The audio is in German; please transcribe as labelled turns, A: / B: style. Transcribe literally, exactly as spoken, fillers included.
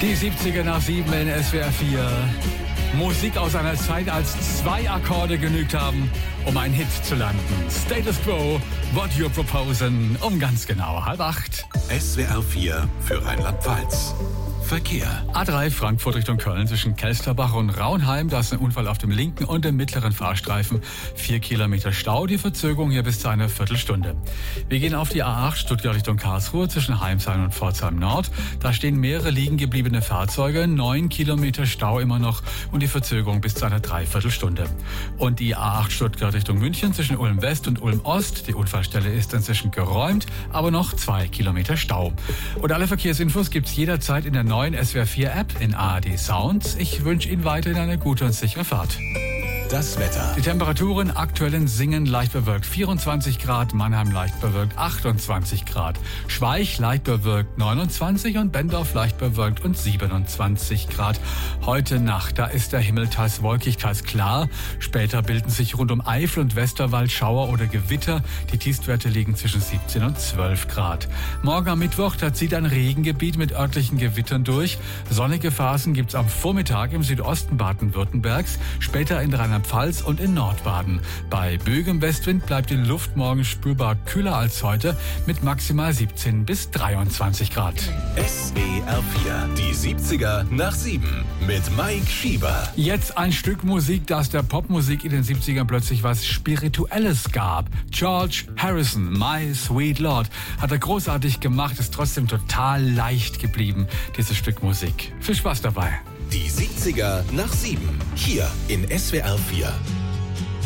A: Die siebziger nach sieben in S W R vier. Musik aus einer Zeit, als zwei Akkorde genügt haben, um einen Hit zu landen. Status Quo, What You're Proposing, um ganz genau halb acht.
B: S W R vier für Rheinland-Pfalz. Verkehr.
A: A drei Frankfurt Richtung Köln zwischen Kelsterbach und Raunheim. Da ist ein Unfall auf dem linken und dem mittleren Fahrstreifen. Vier Kilometer Stau, die Verzögerung hier bis zu einer Viertelstunde. Wir gehen auf die A acht Stuttgart Richtung Karlsruhe zwischen Heimsheim und Pforzheim Nord. Da stehen mehrere liegen gebliebene Fahrzeuge. Neun Kilometer Stau immer noch und die Verzögerung bis zu einer Dreiviertelstunde. Und die A acht Stuttgart Richtung München zwischen Ulm West und Ulm Ost. Die Unfallstelle ist inzwischen geräumt, aber noch zwei Kilometer Stau. Und alle Verkehrsinfos gibt's jederzeit in der neuen S W R vier App in A R D Sound. Ich wünsche Ihnen weiterhin eine gute und sichere Fahrt.
B: Das Wetter.
A: Die Temperaturen aktuell in Singen leicht bewölkt vierundzwanzig Grad, Mannheim leicht bewölkt achtundzwanzig Grad, Schweich leicht bewölkt neunundzwanzig und Bendorf leicht bewölkt und siebenundzwanzig Grad. Heute Nacht, da ist der Himmel teils wolkig, teils klar. Später bilden sich rund um Eifel und Westerwald Schauer oder Gewitter. Die Tiefstwerte liegen zwischen siebzehn und zwölf Grad. Morgen am Mittwoch, da zieht ein Regengebiet mit örtlichen Gewittern durch. Sonnige Phasen gibt's am Vormittag im Südosten Baden-Württembergs, später in Rheinland-Pfalz und in Nordbaden. Bei böigem Westwind bleibt die Luft morgen spürbar kühler als heute mit maximal siebzehn bis dreiundzwanzig Grad.
B: S W R vier, die siebziger nach sieben mit Mike Schieber.
A: Jetzt ein Stück Musik, das der Popmusik in den siebzigern plötzlich was Spirituelles gab. George Harrison, My Sweet Lord, hat er großartig gemacht, ist trotzdem total leicht geblieben, dieses Stück Musik. Viel Spaß dabei.
B: Die siebziger nach sieben, hier in S W R vier.